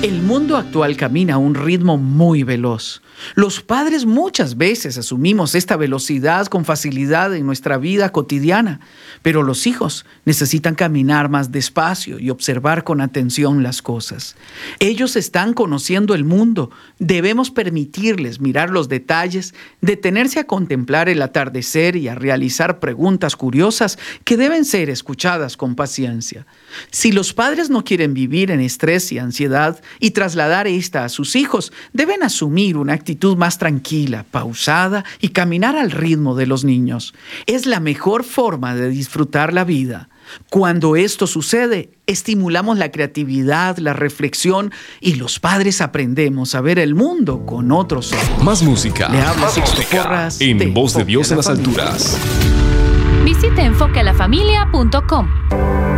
El mundo actual camina a un ritmo muy veloz. Los padres muchas veces asumimos esta velocidad con facilidad en nuestra vida cotidiana, pero los hijos necesitan caminar más despacio y observar con atención las cosas. Ellos están conociendo el mundo. Debemos permitirles mirar los detalles, detenerse a contemplar el atardecer y a realizar preguntas curiosas que deben ser escuchadas con paciencia. Si los padres no quieren vivir en estrés y ansiedad y trasladar esta a sus hijos, deben asumir una actitud más tranquila, pausada y caminar al ritmo de los niños. Es la mejor forma de disfrutar la vida. Cuando esto sucede, estimulamos la creatividad, la reflexión y los padres aprendemos a ver el mundo con otros ojos. Más música. Le habla Sixto Porras en Voz de Enfoque Dios a en la las Familia. alturas. Visite enfoquealafamilia.com.